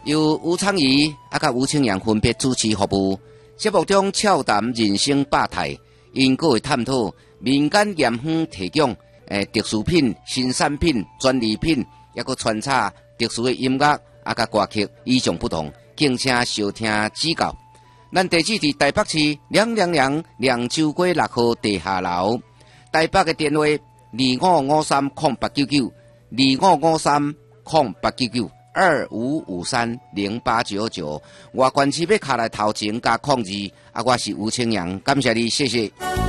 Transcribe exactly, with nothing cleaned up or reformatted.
由吴昌仪啊甲吴清阳分别主持服务。节目中俏谈人生百态，因阁会探讨民间盐香提供诶特殊品、新产品、专利品，也阁穿插特殊的音乐啊甲歌曲，与众不同，敬请收听指教。咱地址伫台北市两两两凉州街六号地下楼，台北嘅电话二五五三空八九九，二五五三空八九九。二五五三零八九九，外关市要卡来头前加控制，啊，我是吴清阳，感谢你，谢谢。